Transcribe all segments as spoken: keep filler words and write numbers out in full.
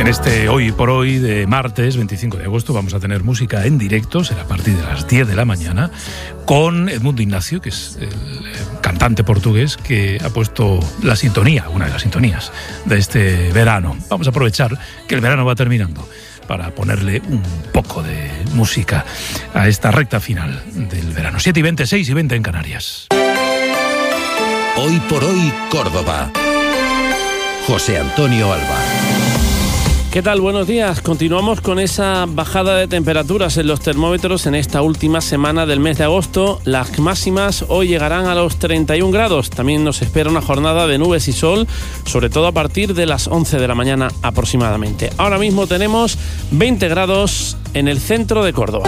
este Hoy por Hoy de martes veinticinco de agosto vamos a tener música en directo, será a partir de las diez de la mañana, con Edmundo Ignacio, que es el cantante portugués que ha puesto la sintonía, una de las sintonías de este verano. Vamos a aprovechar que el verano va terminando para ponerle un poco de música a esta recta final del verano. siete y veinte, seis y veinte en Canarias. Hoy por Hoy, Córdoba. José Antonio Alba. ¿Qué tal? Buenos días. Continuamos con esa bajada de temperaturas en los termómetros en esta última semana del mes de agosto. Las máximas hoy llegarán a los treinta y un grados. También nos espera una jornada de nubes y sol, sobre todo a partir de las once de la mañana aproximadamente. Ahora mismo tenemos veinte grados en el centro de Córdoba.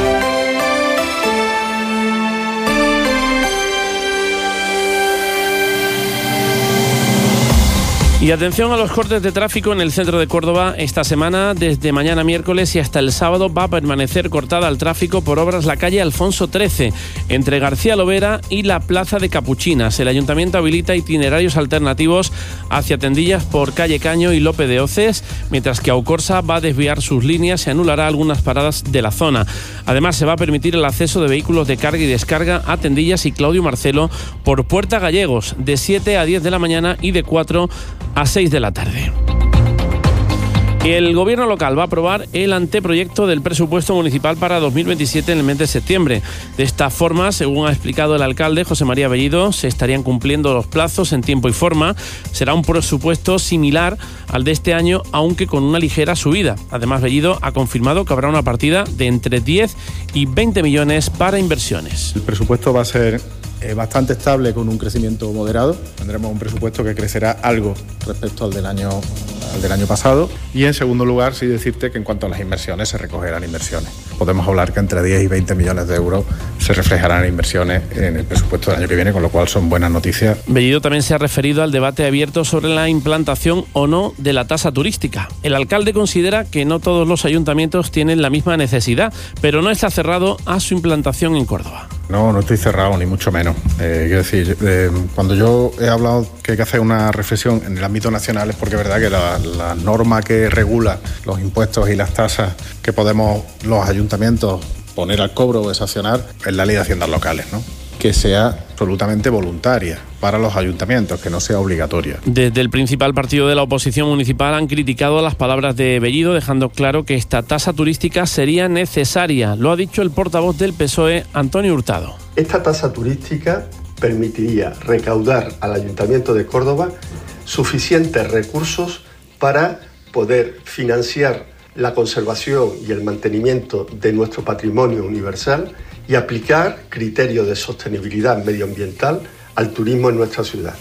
Y atención a los cortes de tráfico en el centro de Córdoba. Esta semana, desde mañana miércoles y hasta el sábado, va a permanecer cortada al tráfico por obras la calle Alfonso trece, entre García Lovera y la Plaza de Capuchinas. El Ayuntamiento habilita itinerarios alternativos hacia Tendillas por calle Caño y Lope de Oces, mientras que Aucorsa va a desviar sus líneas y anulará algunas paradas de la zona. Además, se va a permitir el acceso de vehículos de carga y descarga a Tendillas y Claudio Marcelo por Puerta Gallegos, de siete a diez de la mañana y de cuatro a seis de la tarde. El gobierno local va a aprobar el anteproyecto del presupuesto municipal para dos mil veintisiete en el mes de septiembre. De esta forma, según ha explicado el alcalde José María Bellido, se estarían cumpliendo los plazos en tiempo y forma. Será un presupuesto similar al de este año, aunque con una ligera subida. Además, Bellido ha confirmado que habrá una partida de entre diez y veinte millones para inversiones. El presupuesto va a ser Eh, bastante estable, con un crecimiento moderado. Tendremos un presupuesto que crecerá algo respecto al del año al del año pasado. Y en segundo lugar, sí decirte que en cuanto a las inversiones, se recogerán inversiones. Podemos hablar que entre diez y veinte millones de euros se reflejarán en inversiones en el presupuesto del año que viene, con lo cual son buenas noticias. Bellido también se ha referido al debate abierto sobre la implantación o no de la tasa turística. El alcalde considera que no todos los ayuntamientos tienen la misma necesidad, pero no está cerrado a su implantación en Córdoba. No, no estoy cerrado, ni mucho menos. Eh, quiero decir, eh, cuando yo he hablado que hay que hacer una reflexión en el ámbito nacional, es porque es verdad que la, la norma que regula los impuestos y las tasas que podemos los ayuntamientos poner al cobro o sancionar es la ley de haciendas locales, ¿no? Que sea absolutamente voluntaria para los ayuntamientos, que no sea obligatoria. Desde el principal partido de la oposición municipal han criticado las palabras de Bellido, dejando claro que esta tasa turística sería necesaria. Lo ha dicho el portavoz del P S O E, Antonio Hurtado. Esta tasa turística permitiría recaudar al Ayuntamiento de Córdoba suficientes recursos para poder financiar la conservación y el mantenimiento de nuestro patrimonio universal y aplicar criterios de sostenibilidad medioambiental al turismo en nuestra ciudad.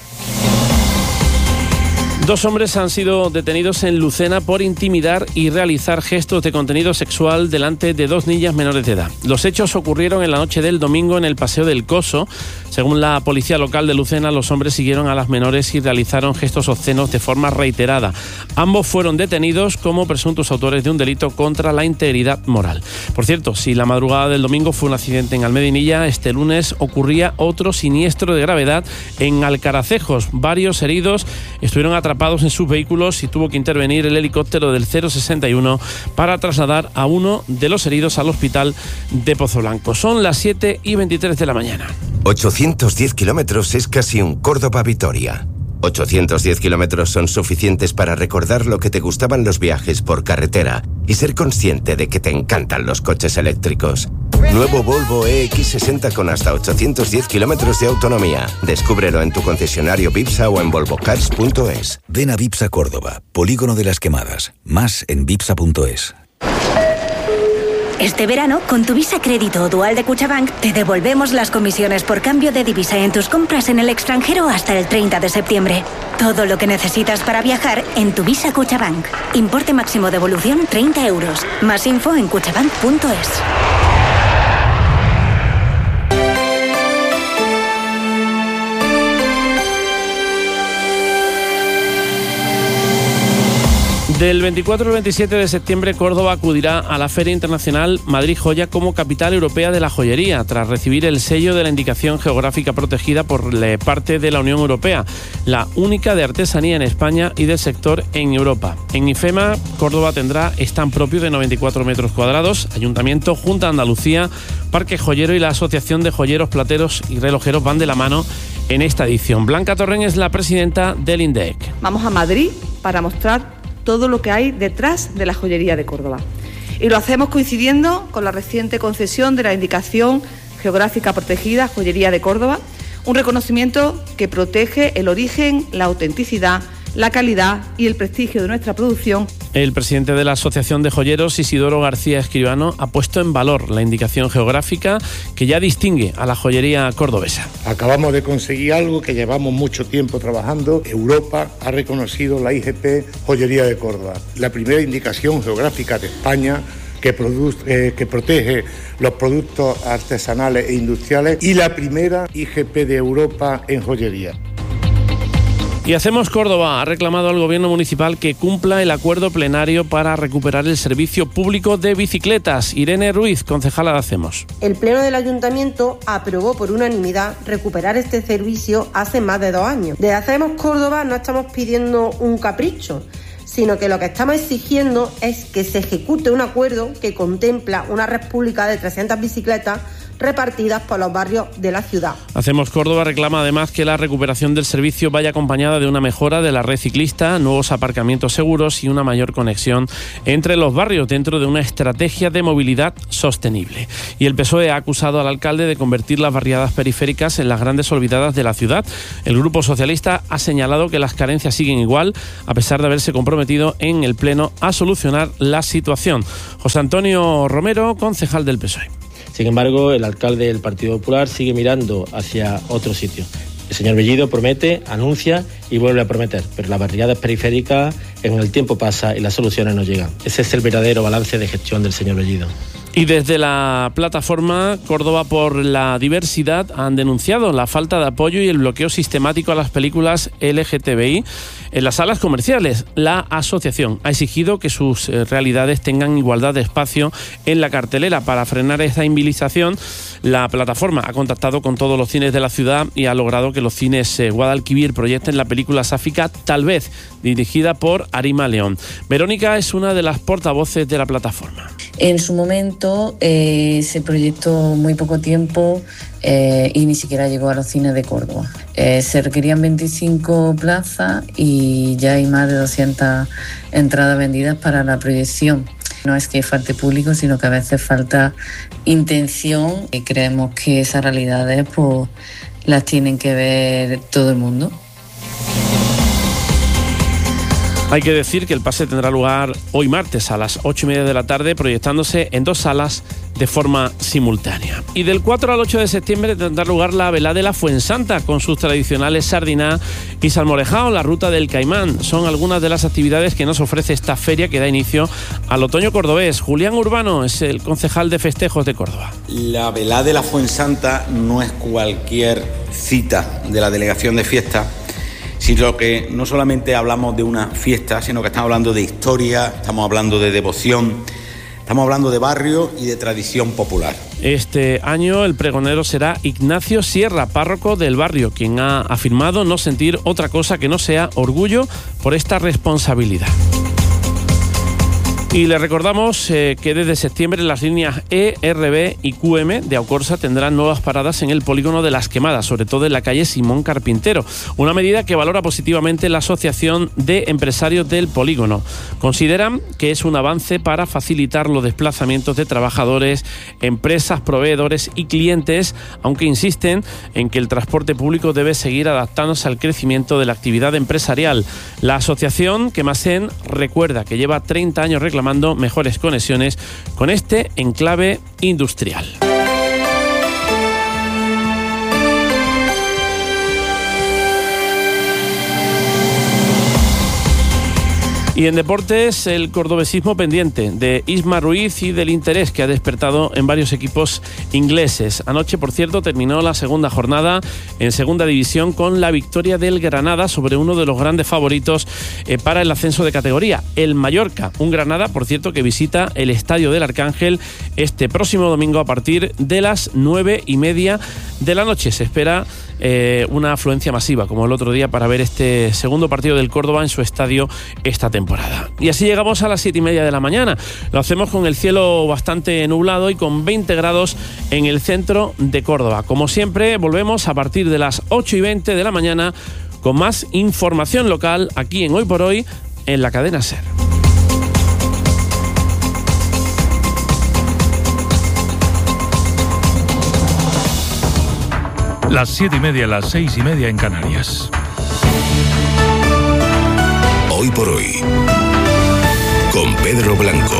Dos hombres han sido detenidos en Lucena por intimidar y realizar gestos de contenido sexual delante de dos niñas menores de edad. Los hechos ocurrieron en la noche del domingo en el Paseo del Coso. Según la policía local de Lucena, los hombres siguieron a las menores y realizaron gestos obscenos de forma reiterada. Ambos fueron detenidos como presuntos autores de un delito contra la integridad moral. Por cierto, si la madrugada del domingo fue un accidente en Almedinilla, este lunes ocurría otro siniestro de gravedad en Alcaracejos. Varios heridos estuvieron atrapados en sus vehículos y tuvo que intervenir el helicóptero del cero sesenta y uno para trasladar a uno de los heridos al hospital de Pozoblanco. Son las siete y veintitrés de la mañana. ochocientos diez kilómetros es casi un Córdoba-Vitoria. ochocientos diez kilómetros son suficientes para recordar lo que te gustaban los viajes por carretera y ser consciente de que te encantan los coches eléctricos. Nuevo Volvo E X sesenta con hasta ochocientos diez kilómetros de autonomía. Descúbrelo en tu concesionario Vipsa o en volvo cars punto es. Ven a Vipsa Córdoba, Polígono de las Quemadas. Más en vipsa punto es. Este verano, con tu Visa Crédito o Dual de Cuchabank, te devolvemos las comisiones por cambio de divisa en tus compras en el extranjero hasta el treinta de septiembre. Todo lo que necesitas para viajar en tu Visa Cuchabank. Importe máximo de devolución treinta euros. Más info en cuchabank punto es. Del veinticuatro al veintisiete de septiembre, Córdoba acudirá a la Feria Internacional Madrid Joya como capital europea de la joyería, tras recibir el sello de la indicación geográfica protegida por parte de la Unión Europea, la única de artesanía en España y del sector en Europa. En IFEMA, Córdoba tendrá stand propio de noventa y cuatro metros cuadrados. Ayuntamiento, Junta de Andalucía, Parque Joyero y la Asociación de Joyeros, Plateros y Relojeros van de la mano en esta edición. Blanca Torren es la presidenta del INDEC. Vamos a Madrid para mostrar todo lo que hay detrás de la joyería de Córdoba. Y lo hacemos coincidiendo con la reciente concesión de la indicación geográfica protegida Joyería de Córdoba, un reconocimiento que protege el origen, la autenticidad, la calidad y el prestigio de nuestra producción. El presidente de la Asociación de Joyeros, Isidoro García Escribano, ha puesto en valor la indicación geográfica que ya distingue a la joyería cordobesa. Acabamos de conseguir algo que llevamos mucho tiempo trabajando. Europa ha reconocido la I G P Joyería de Córdoba, la primera indicación geográfica de España que, produce, eh, que protege los productos artesanales e industriales y la primera I G P de Europa en joyería. Y Hacemos Córdoba ha reclamado al Gobierno municipal que cumpla el acuerdo plenario para recuperar el servicio público de bicicletas. Irene Ruiz, concejala de Hacemos. El Pleno del Ayuntamiento aprobó por unanimidad recuperar este servicio hace más de dos años. Desde Hacemos Córdoba no estamos pidiendo un capricho, sino que lo que estamos exigiendo es que se ejecute un acuerdo que contempla una red pública de trescientas bicicletas repartidas por los barrios de la ciudad. Hacemos Córdoba reclama además que la recuperación del servicio vaya acompañada de una mejora de la red ciclista, nuevos aparcamientos seguros y una mayor conexión entre los barrios dentro de una estrategia de movilidad sostenible. Y el P S O E ha acusado al alcalde de convertir las barriadas periféricas en las grandes olvidadas de la ciudad. El Grupo Socialista ha señalado que las carencias siguen igual, a pesar de haberse comprometido en el Pleno a solucionar la situación. José Antonio Romero, concejal del P S O E. Sin embargo, el alcalde del Partido Popular sigue mirando hacia otro sitio. El señor Bellido promete, anuncia y vuelve a prometer, pero las barriadas periféricas en el tiempo pasa y las soluciones no llegan. Ese es el verdadero balance de gestión del señor Bellido. Y desde la plataforma Córdoba por la Diversidad han denunciado la falta de apoyo y el bloqueo sistemático a las películas L G T B I en las salas comerciales. La asociación ha exigido que sus realidades tengan igualdad de espacio en la cartelera. Para frenar esta invisibilización, la plataforma ha contactado con todos los cines de la ciudad y ha logrado que los cines eh, Guadalquivir proyecten la película sáfica Tal vez, dirigida por Arima León. Verónica es una de las portavoces de la plataforma. En su momento eh, se proyectó muy poco tiempo eh, y ni siquiera llegó a los cines de Córdoba. Eh, se requerían veinticinco plazas y ya hay más de doscientas entradas vendidas para la proyección. No es que falte público, sino que a veces falta intención y creemos que esas realidades pues, las tienen que ver todo el mundo. Hay que decir que el pase tendrá lugar hoy martes a las ocho y media de la tarde, proyectándose en dos salas de forma simultánea. Y del cuatro al ocho de septiembre tendrá lugar la velada de la Fuensanta, con sus tradicionales sardiná y salmorejao, la ruta del Caimán. Son algunas de las actividades que nos ofrece esta feria que da inicio al otoño cordobés. Julián Urbano es el concejal de festejos de Córdoba. La velada de la Fuensanta no es cualquier cita de la delegación de fiesta, sino que no solamente hablamos de una fiesta, sino que estamos hablando de historia, estamos hablando de devoción, estamos hablando de barrio y de tradición popular. Este año el pregonero será Ignacio Sierra, párroco del barrio, quien ha afirmado no sentir otra cosa que no sea orgullo por esta responsabilidad. Y le recordamos eh, que desde septiembre las líneas E, R B y Q M de Aucorsa tendrán nuevas paradas en el polígono de Las Quemadas, sobre todo en la calle Simón Carpintero, una medida que valora positivamente la Asociación de Empresarios del Polígono. Consideran que es un avance para facilitar los desplazamientos de trabajadores, empresas, proveedores y clientes, aunque insisten en que el transporte público debe seguir adaptándose al crecimiento de la actividad empresarial. La asociación, Quemasen, recuerda que lleva treinta años reclamando mejores conexiones con este enclave industrial. Y en deportes, el cordobesismo pendiente de Isma Ruiz y del interés que ha despertado en varios equipos ingleses. Anoche, por cierto, terminó la segunda jornada en segunda división con la victoria del Granada sobre uno de los grandes favoritos eh, para el ascenso de categoría, el Mallorca. Un Granada, por cierto, que visita el Estadio del Arcángel este próximo domingo a partir de las nueve y media de la noche. Se espera eh, una afluencia masiva, como el otro día, para ver este segundo partido del Córdoba en su estadio esta temporada. Y así llegamos a las siete y media de la mañana. Lo hacemos con el cielo bastante nublado y con veinte grados en el centro de Córdoba. Como siempre, volvemos a partir de las ocho y veinte de la mañana con más información local aquí en Hoy por Hoy en la cadena SER. Las siete y media, las seis y media en Canarias. Hoy por Hoy, con Pedro Blanco.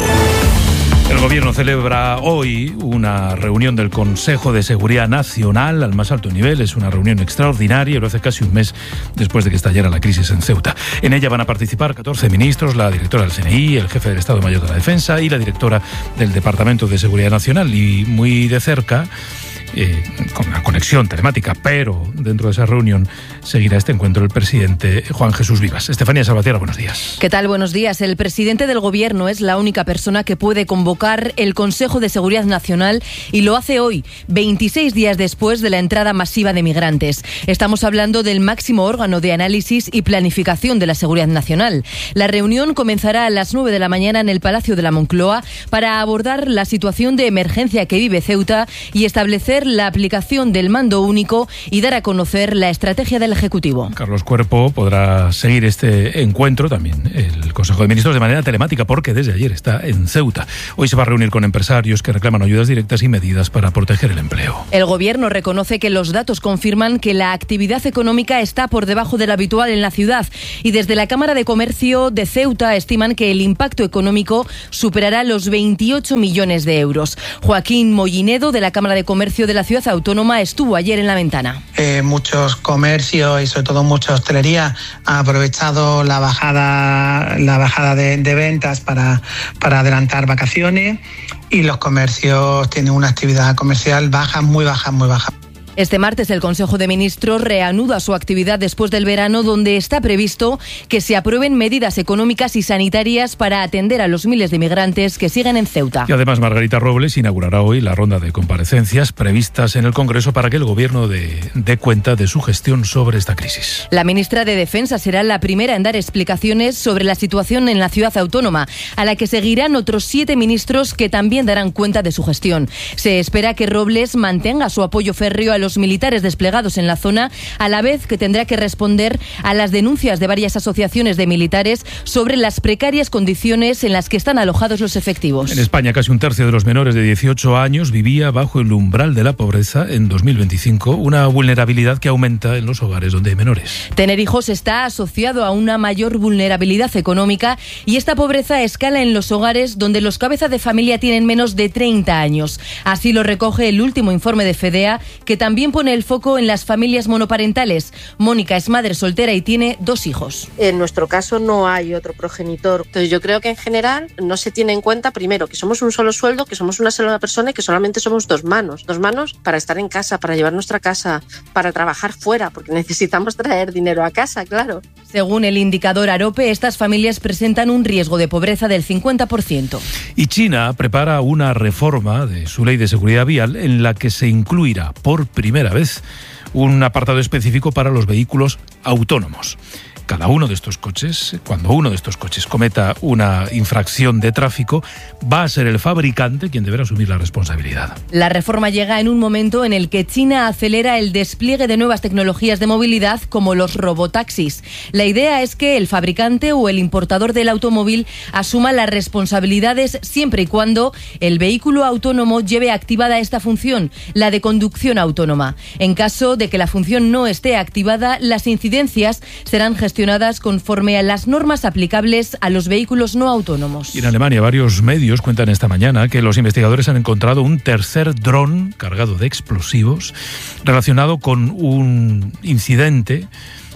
El Gobierno celebra hoy una reunión del Consejo de Seguridad Nacional al más alto nivel. Es una reunión extraordinaria y lo hace casi un mes después de que estallara la crisis en Ceuta. En ella van a participar catorce ministros, la directora del C N I, el jefe del Estado Mayor de la Defensa y la directora del Departamento de Seguridad Nacional. Y muy de cerca, Eh, con una conexión telemática, pero dentro de esa reunión seguirá este encuentro el presidente Juan Jesús Vivas. Estefanía Salvatierra, buenos días. ¿Qué tal? Buenos días. El presidente del Gobierno es la única persona que puede convocar el Consejo de Seguridad Nacional y lo hace hoy, veintiséis días después de la entrada masiva de migrantes. Estamos hablando del máximo órgano de análisis y planificación de la seguridad nacional. La reunión comenzará a las nueve de la mañana en el Palacio de la Moncloa para abordar la situación de emergencia que vive Ceuta y establecer la aplicación del mando único y dar a conocer la estrategia del Ejecutivo. Carlos Cuerpo podrá seguir este encuentro, también el Consejo de Ministros, de manera telemática, porque desde ayer está en Ceuta. Hoy se va a reunir con empresarios que reclaman ayudas directas y medidas para proteger el empleo. El Gobierno reconoce que los datos confirman que la actividad económica está por debajo de lo habitual en la ciudad y desde la Cámara de Comercio de Ceuta estiman que el impacto económico superará los veintiocho millones de euros. Joaquín Mollinedo, de la Cámara de Comercio de la Ciudad Autónoma, estuvo ayer en la ventana. Eh, muchos comercios y sobre todo mucha hostelería ha aprovechado la bajada, la bajada de, de ventas para, para adelantar vacaciones y los comercios tienen una actividad comercial baja, muy baja, muy baja. Este martes el Consejo de Ministros reanuda su actividad después del verano, donde está previsto que se aprueben medidas económicas y sanitarias para atender a los miles de migrantes que siguen en Ceuta. Y además Margarita Robles inaugurará hoy la ronda de comparecencias previstas en el Congreso para que el Gobierno dé, dé cuenta de su gestión sobre esta crisis. La ministra de Defensa será la primera en dar explicaciones sobre la situación en la ciudad autónoma, a la que seguirán otros siete ministros que también darán cuenta de su gestión. Se espera que Robles mantenga su apoyo férreo a los militares desplegados en la zona, a la vez que tendrá que responder a las denuncias de varias asociaciones de militares sobre las precarias condiciones en las que están alojados los efectivos. En España, casi un tercio de los menores de dieciocho años vivía bajo el umbral de la pobreza en dos mil veinticinco, una vulnerabilidad que aumenta en los hogares donde hay menores. Tener hijos está asociado a una mayor vulnerabilidad económica y esta pobreza escala en los hogares donde los cabezas de familia tienen menos de treinta años. Así lo recoge el último informe de FEDEA, que también También pone el foco en las familias monoparentales. Mónica es madre soltera y tiene dos hijos. En nuestro caso no hay otro progenitor. Entonces yo creo que en general no se tiene en cuenta, primero, que somos un solo sueldo, que somos una sola persona y que solamente somos dos manos. Dos manos para estar en casa, para llevar nuestra casa, para trabajar fuera, porque necesitamos traer dinero a casa, claro. Según el indicador AROPE, estas familias presentan un riesgo de pobreza del cincuenta por ciento. Y China prepara una reforma de su ley de seguridad vial en la que se incluirá por primera vez un apartado específico para los vehículos autónomos. Cada uno de estos coches, cuando uno de estos coches cometa una infracción de tráfico, va a ser el fabricante quien deberá asumir la responsabilidad. La reforma llega en un momento en el que China acelera el despliegue de nuevas tecnologías de movilidad como los robotaxis. La idea es que el fabricante o el importador del automóvil asuma las responsabilidades siempre y cuando el vehículo autónomo lleve activada esta función, la de conducción autónoma. En caso de que la función no esté activada, las incidencias serán gestionadas conforme a las normas aplicables a los vehículos no autónomos. Y en Alemania varios medios cuentan esta mañana que los investigadores han encontrado un tercer dron cargado de explosivos relacionado con un incidente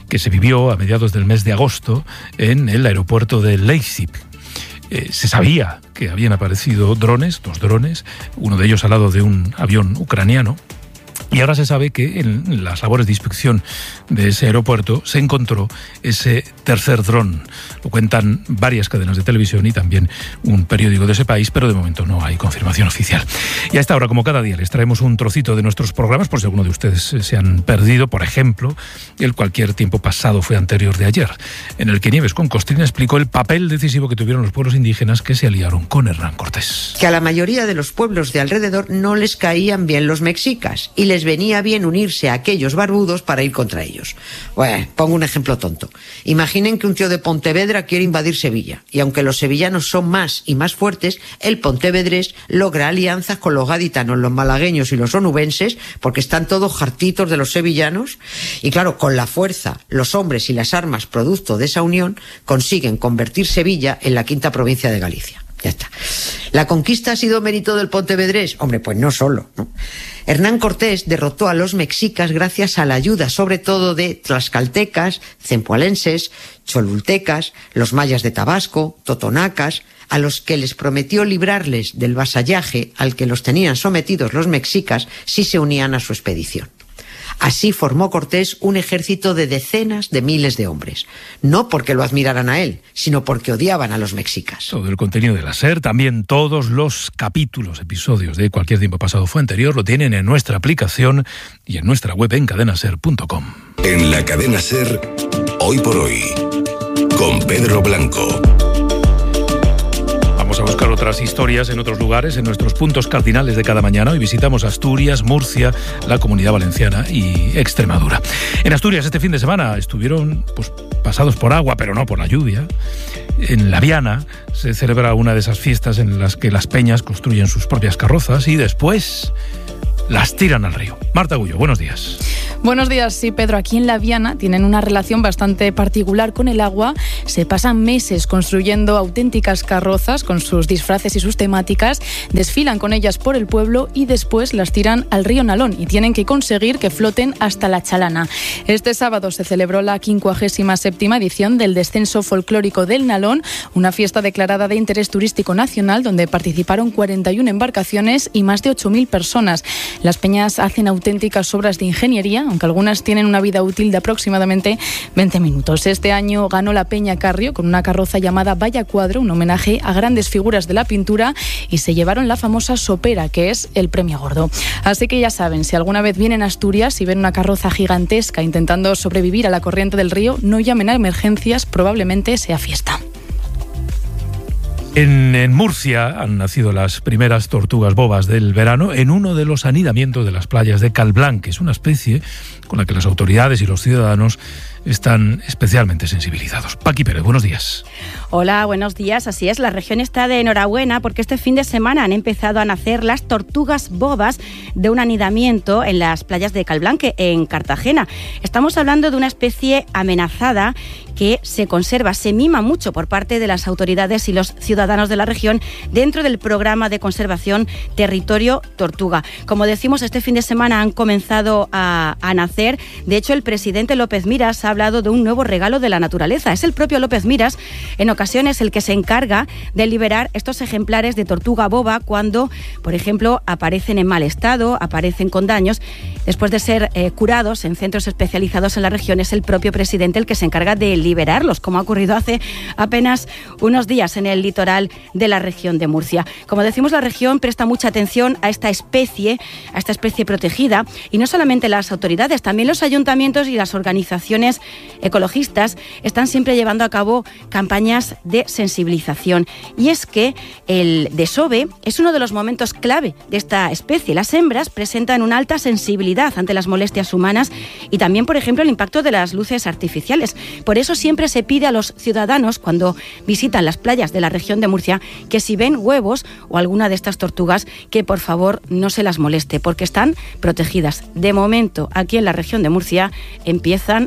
que se vivió a mediados del mes de agosto en el aeropuerto de Leipzig. Eh, se sabía que habían aparecido drones, dos drones, uno de ellos al lado de un avión ucraniano. Y ahora se sabe que en las labores de inspección de ese aeropuerto se encontró ese tercer dron. Lo cuentan varias cadenas de televisión y también un periódico de ese país, pero de momento no hay confirmación oficial. Y a esta hora, como cada día, les traemos un trocito de nuestros programas, por si alguno de ustedes se han perdido. Por ejemplo, el Cualquier tiempo pasado fue anterior de ayer, en el que Nieves con Costrina explicó el papel decisivo que tuvieron los pueblos indígenas que se aliaron con Hernán Cortés. Que a la mayoría de los pueblos de alrededor no les caían bien los mexicas y les venía bien unirse a aquellos barbudos para ir contra ellos. Bueno, pongo un ejemplo tonto. Imaginen que un tío de Pontevedra quiere invadir Sevilla, y aunque los sevillanos son más y más fuertes, el pontevedrés logra alianzas con los gaditanos, los malagueños y los onubenses, porque están todos hartitos de los sevillanos, y claro, con la fuerza, los hombres y las armas producto de esa unión, consiguen convertir Sevilla en la quinta provincia de Galicia. Ya está. ¿La conquista ha sido mérito del pontevedrés? Hombre, pues no solo, ¿no? Hernán Cortés derrotó a los mexicas gracias a la ayuda sobre todo de tlaxcaltecas, cempoalenses, cholultecas, los mayas de Tabasco, totonacas, a los que les prometió librarles del vasallaje al que los tenían sometidos los mexicas si se unían a su expedición. Así formó Cortés un ejército de decenas de miles de hombres. No porque lo admiraran a él, sino porque odiaban a los mexicas. Todo el contenido de la SER, también todos los capítulos, episodios de Cualquier tiempo pasado fue anterior, lo tienen en nuestra aplicación y en nuestra web en cadena ser punto com. En la cadena SER, hoy por hoy, con Pedro Blanco. Vamos a buscar otras historias en otros lugares, en nuestros puntos cardinales de cada mañana. Hoy visitamos Asturias, Murcia, la Comunidad Valenciana y Extremadura. En Asturias este fin de semana estuvieron pues, pasados por agua, pero no por la lluvia. En La Viana se celebra una de esas fiestas en las que las peñas construyen sus propias carrozas y después las tiran al río. Marta Agullo, buenos días. Buenos días, sí, Pedro. Aquí en La Viana tienen una relación bastante particular con el agua. Se pasan meses construyendo auténticas carrozas con sus disfraces y sus temáticas, desfilan con ellas por el pueblo y después las tiran al río Nalón y tienen que conseguir que floten hasta la Chalana. Este sábado se celebró la quincuagésima séptima edición del Descenso Folclórico del Nalón, una fiesta declarada de interés turístico nacional donde participaron cuarenta y una embarcaciones y más de ocho mil personas. Las peñas hacen auténticas obras de ingeniería, aunque algunas tienen una vida útil de aproximadamente veinte minutos. Este año ganó la Peña Carrio con una carroza llamada Valla Cuadro, un homenaje a grandes figuras de la pintura, y se llevaron la famosa sopera, que es el premio gordo. Así que ya saben, si alguna vez vienen a Asturias y ven una carroza gigantesca intentando sobrevivir a la corriente del río, no llamen a emergencias, probablemente sea fiesta. En, en Murcia han nacido las primeras tortugas bobas del verano en uno de los anidamientos de las playas de Calblanc. Es una especie con la que las autoridades y los ciudadanos están especialmente sensibilizados. Paqui Pérez, buenos días. Hola, buenos días. Así es, la región está de enhorabuena porque este fin de semana han empezado a nacer las tortugas bobas de un anidamiento en las playas de Calblanc, en Cartagena. Estamos hablando de una especie amenazada que se conserva, se mima mucho por parte de las autoridades y los ciudadanos de la región dentro del programa de conservación Territorio Tortuga. Como decimos, este fin de semana han comenzado a, a nacer. De hecho, el presidente López Miras ha hablado de un nuevo regalo de la naturaleza. Es el propio López Miras, en ocasiones, el que se encarga de liberar estos ejemplares de tortuga boba cuando, por ejemplo, aparecen en mal estado, aparecen con daños. Después de ser eh, curados en centros especializados en la región, es el propio presidente el que se encarga de liberarlos, como ha ocurrido hace apenas unos días en el litoral de la región de Murcia. Como decimos, la región presta mucha atención a esta especie, a esta especie protegida, y no solamente las autoridades, también los ayuntamientos y las organizaciones ecologistas están siempre llevando a cabo campañas de sensibilización. Y es que el desove es uno de los momentos clave de esta especie. Las hembras presentan una alta sensibilidad ante las molestias humanas y también, por ejemplo, el impacto de las luces artificiales. Por eso siempre se pide a los ciudadanos, cuando visitan las playas de la región de Murcia, que si ven huevos o alguna de estas tortugas, que por favor no se las moleste, porque están protegidas. De momento, aquí en la región de Murcia empiezan a reproducirse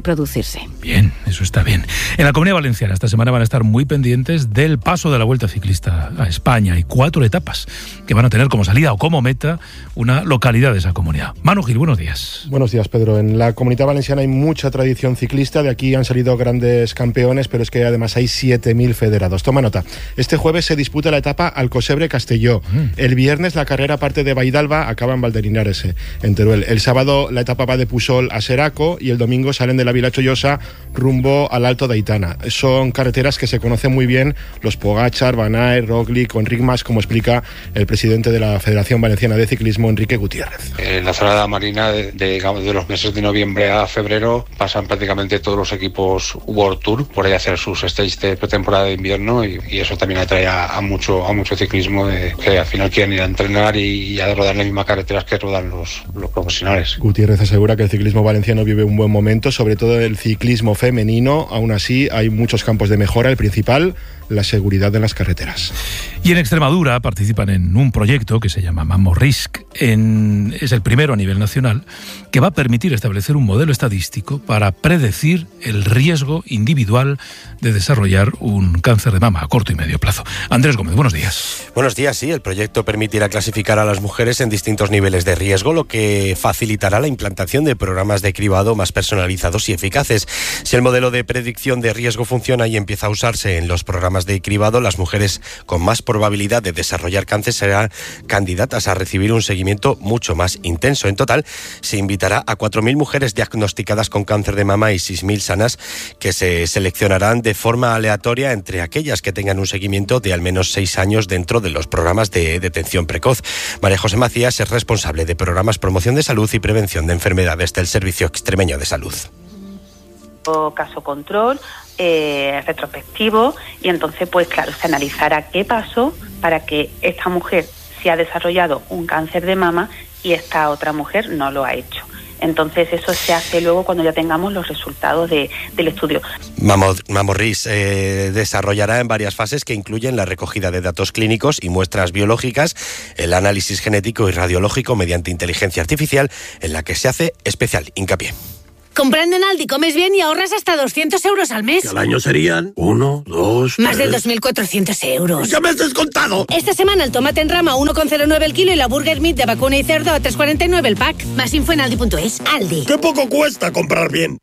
reproducirse. Bien, eso está bien. En la Comunidad Valenciana esta semana van a estar muy pendientes del paso de la Vuelta Ciclista a España. Hay cuatro etapas que van a tener como salida o como meta una localidad de esa comunidad. Manu Gil, buenos días. Buenos días, Pedro. En la Comunidad Valenciana hay mucha tradición ciclista. De aquí han salido grandes campeones, pero es que además hay siete mil federados. Toma nota. Este jueves se disputa la etapa Alcosebre-Castelló. Mm. El viernes la carrera parte de Baidalba, acaba en Valderinares, en Teruel. El sábado la etapa va de Pusol a Seraco y el domingo salen de la Vila Chollosa rumbo al Alto de Aitana. Son carreteras que se conocen muy bien los Pogachar, Van Aert, Roglic, Enric Mas, como explica el presidente de la Federación Valenciana de Ciclismo, Enrique Gutiérrez. En la zona de la Marina, de, de, digamos, de los meses de noviembre a febrero, pasan prácticamente todos los equipos World Tour por ahí a hacer sus stages de pretemporada de invierno y, y eso también atrae a, a mucho a mucho ciclismo de, que al final quieren ir a entrenar y, y a rodar las mismas carreteras que rodan los, los profesionales. Gutiérrez asegura que el ciclismo valenciano vive un buen momento, sobre todo el ciclismo femenino. Aún así hay muchos campos de mejora. El principal, la seguridad en las carreteras. Y en Extremadura participan en un proyecto que se llama Mamorrisc. En, es el primero a nivel nacional que va a permitir establecer un modelo estadístico para predecir el riesgo individual de desarrollar un cáncer de mama a corto y medio plazo. Andrés Gómez, buenos días. Buenos días, sí. El proyecto permitirá clasificar a las mujeres en distintos niveles de riesgo, lo que facilitará la implantación de programas de cribado más personalizados y eficaces. Si el modelo de predicción de riesgo funciona y empieza a usarse en los programas de cribado, las mujeres con más probabilidad de desarrollar cáncer serán candidatas a recibir un seguimiento mucho más intenso. En total, se invitará a cuatro mil mujeres diagnosticadas con cáncer de mama y seis mil sanas, que se seleccionarán de forma aleatoria entre aquellas que tengan un seguimiento de al menos seis años dentro de los programas de detención precoz. María José Macías es responsable de programas promoción de salud y prevención de enfermedades del Servicio Extremeño de Salud. Caso control, eh, retrospectivo, y entonces pues claro, se analizará qué pasó para que esta mujer se ha desarrollado un cáncer de mama y esta otra mujer no lo ha hecho. Entonces eso se hace luego cuando ya tengamos los resultados de, del estudio. Mamorrisc eh, desarrollará en varias fases que incluyen la recogida de datos clínicos y muestras biológicas, el análisis genético y radiológico mediante inteligencia artificial, en la que se hace especial hincapié. Comprando en Aldi comes bien y ahorras hasta doscientos euros al mes. Que al año serían uno, dos, Más de dos mil cuatrocientos euros. ¡Ya me has descontado! Esta semana el tomate en rama uno coma cero nueve el kilo y la burger meat de vacuna y cerdo a tres coma cuarenta y nueve el pack. Más info en aldi punto es. Aldi. ¡Qué poco cuesta comprar bien!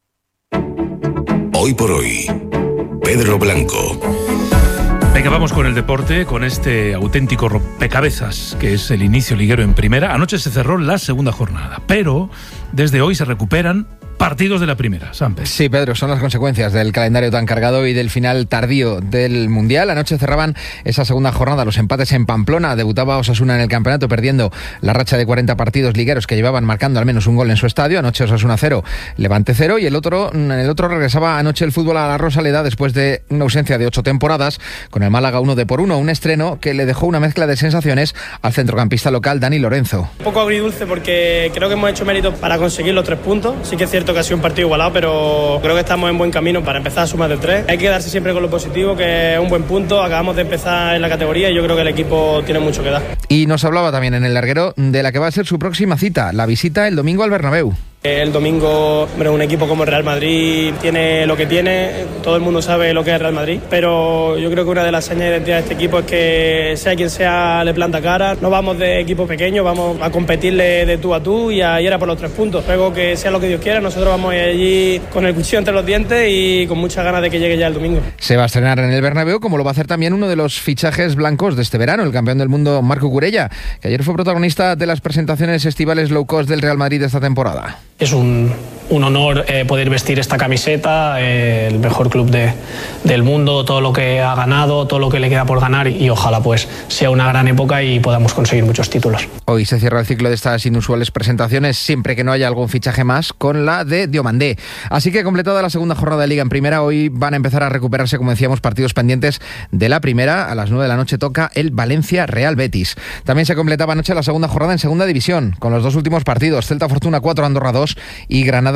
Hoy por hoy, Pedro Blanco. Venga, vamos con el deporte, con este auténtico rompecabezas que es el inicio liguero en primera. Anoche se cerró la segunda jornada, pero desde hoy se recuperan partidos de la primera, Samper. Sí, Pedro, son las consecuencias del calendario tan cargado y del final tardío del Mundial. Anoche cerraban esa segunda jornada los empates en Pamplona. Debutaba Osasuna en el campeonato perdiendo la racha de cuarenta partidos ligueros que llevaban marcando al menos un gol en su estadio. Anoche Osasuna cero, Levante cero, y el otro, el otro regresaba anoche el fútbol a la Rosaleda después de una ausencia de ocho temporadas, con el Málaga uno de por uno, un estreno que le dejó una mezcla de sensaciones al centrocampista local Dani Lorenzo. Un poco agridulce porque creo que hemos hecho méritos para conseguir los tres puntos. Sí que es cierto que ha sido un partido igualado, pero creo que estamos en buen camino para empezar a sumar de tres. Hay que quedarse siempre con lo positivo, que es un buen punto. Acabamos de empezar en la categoría y yo creo que el equipo tiene mucho que dar. Y nos hablaba también en el larguero de la que va a ser su próxima cita, la visita el domingo al Bernabéu. El domingo, hombre, un equipo como el Real Madrid tiene lo que tiene, todo el mundo sabe lo que es el Real Madrid, pero yo creo que una de las señas de identidad de este equipo es que sea quien sea le planta cara. No vamos de equipo pequeño, vamos a competirle de tú a tú y a ir a por los tres puntos. Luego que sea lo que Dios quiera, nosotros vamos allí con el cuchillo entre los dientes y con muchas ganas de que llegue ya el domingo. Se va a estrenar en el Bernabéu, como lo va a hacer también uno de los fichajes blancos de este verano, el campeón del mundo Marco Curella, que ayer fue protagonista de las presentaciones estivales low cost del Real Madrid de esta temporada. Es un, un honor eh, poder vestir esta camiseta, eh, el mejor club de, del mundo, todo lo que ha ganado, todo lo que le queda por ganar y, y ojalá pues sea una gran época y podamos conseguir muchos títulos. Hoy se cierra el ciclo de estas inusuales presentaciones, siempre que no haya algún fichaje más, con la de Diomandé. Así que completada la segunda jornada de Liga en Primera, hoy van a empezar a recuperarse, como decíamos, partidos pendientes de la Primera. A las nueve de la noche toca el Valencia Real Betis. También se completaba anoche la segunda jornada en Segunda División, con los dos últimos partidos, Celta Fortuna cuatro, Andorra dos y Granada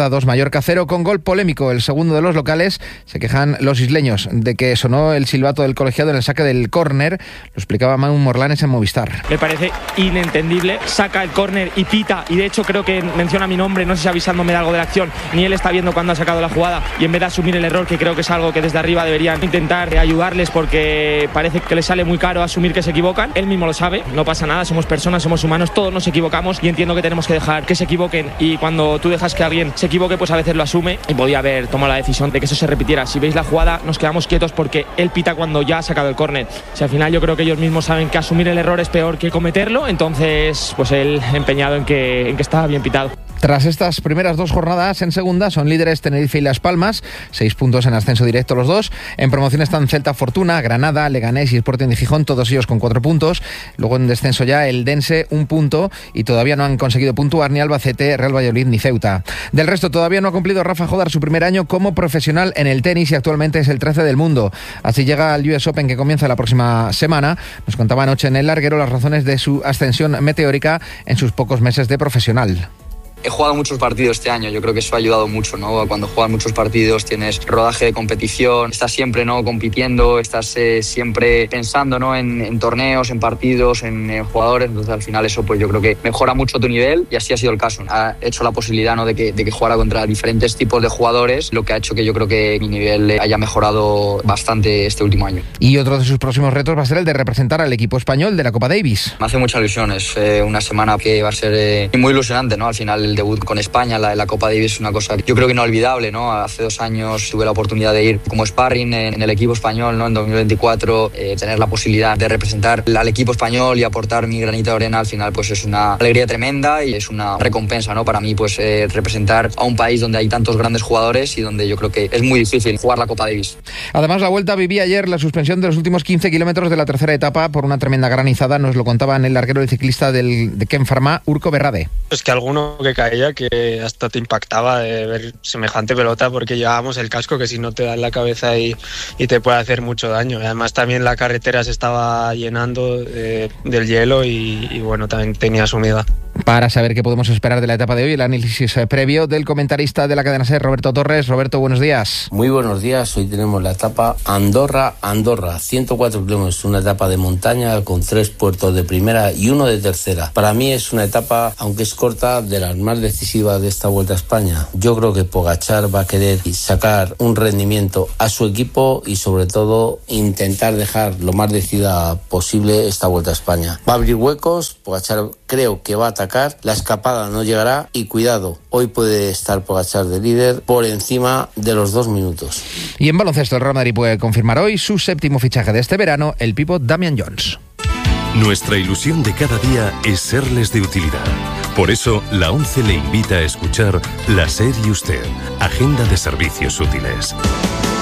Granada dos, Mallorca cero, con gol polémico. El segundo de los locales. Se quejan los isleños de que sonó el silbato del colegiado en el saque del córner. Lo explicaba Manu Morlanes en Movistar. Me parece inentendible. Saca el córner y pita. Y de hecho creo que menciona mi nombre, no sé si avisándome de algo de la acción. Ni él está viendo cuándo ha sacado la jugada. Y en vez de asumir el error, que creo que es algo que desde arriba deberían intentar ayudarles, porque parece que les sale muy caro asumir que se equivocan. Él mismo lo sabe. No pasa nada. Somos personas, somos humanos. Todos nos equivocamos. Y entiendo que tenemos que dejar que se equivoquen. Y cuando tú dejas que alguien se equivoque, pues a veces lo asume. Y podía haber tomado la decisión de que eso se repitiera. Si veis la jugada, nos quedamos quietos porque él pita cuando ya ha sacado el córner. Si al final yo creo que ellos mismos saben que asumir el error es peor que cometerlo, entonces pues él empeñado en que, en que estaba bien pitado. Tras estas primeras dos jornadas en segunda son líderes Tenerife y Las Palmas, seis puntos en ascenso directo los dos. En promoción están Celta, Fortuna, Granada, Leganés y Sporting de Gijón, todos ellos con cuatro puntos. Luego en descenso ya el Dense, un punto, y todavía no han conseguido puntuar ni Albacete, Real Valladolid ni Ceuta. Del resto todavía no ha cumplido Rafa Jodar su primer año como profesional en el tenis y actualmente es el trece del mundo. Así llega al U S Open, que comienza la próxima semana. Nos contaba anoche en El Larguero las razones de su ascensión meteórica en sus pocos meses de profesional. He jugado muchos partidos este año, yo creo que eso ha ayudado mucho, ¿no? Cuando juegas muchos partidos tienes rodaje de competición, estás siempre, ¿no?, compitiendo, estás eh, siempre pensando, ¿no?, en, en torneos, en partidos, en, en jugadores, entonces al final eso pues yo creo que mejora mucho tu nivel y así ha sido el caso. Ha hecho la posibilidad, ¿no?, de que, de que jugara contra diferentes tipos de jugadores, lo que ha hecho que yo creo que mi nivel haya mejorado bastante este último año. Y otro de sus próximos retos va a ser el de representar al equipo español de la Copa Davis. Me hace mucha ilusión, es eh, una semana que va a ser eh, muy ilusionante, ¿no? Al final el debut con España, la, la Copa Davis es una cosa yo creo que inolvidable, ¿no? Hace dos años tuve la oportunidad de ir como sparring en, en el equipo español, ¿no?, en dos mil veinticuatro, eh, tener la posibilidad de representar al equipo español y aportar mi granito de arena, al final pues es una alegría tremenda y es una recompensa, ¿no?, para mí pues eh, representar a un país donde hay tantos grandes jugadores y donde yo creo que es muy difícil jugar la Copa Davis. Además, la Vuelta vivía ayer la suspensión de los últimos quince kilómetros de la tercera etapa por una tremenda granizada. Nos lo contaba en El Larguero el ciclista del, de Ken Pharma, Urko Berrade. Es que alguno que caía que hasta te impactaba de ver semejante pelota, porque llevábamos el casco que si no te da en la cabeza y, y te puede hacer mucho daño. Además también la carretera se estaba llenando de, del hielo y, y bueno, también tenía su humedad. Para saber qué podemos esperar de la etapa de hoy, el análisis previo del comentarista de la cadena SER, Roberto Torres. Roberto, buenos días. Muy buenos días. Hoy tenemos la etapa Andorra-Andorra, ciento cuatro kilómetros, una etapa de montaña con tres puertos de primera y uno de tercera. Para mí es una etapa, aunque es corta, de las más decisivas de esta Vuelta a España. Yo creo que Pogačar va a querer sacar un rendimiento a su equipo y sobre todo intentar dejar lo más decidida posible esta Vuelta a España. Va a abrir huecos, Pogačar creo que va a atacar, la escapada no llegará y cuidado, hoy puede estar Pogačar de líder por encima de los dos minutos. Y en baloncesto el Real Madrid puede confirmar hoy su séptimo fichaje de este verano, el pívot Damian Jones. Nuestra ilusión de cada día es serles de utilidad. Por eso, la ONCE le invita a escuchar La SER y Usted, Agenda de Servicios Útiles.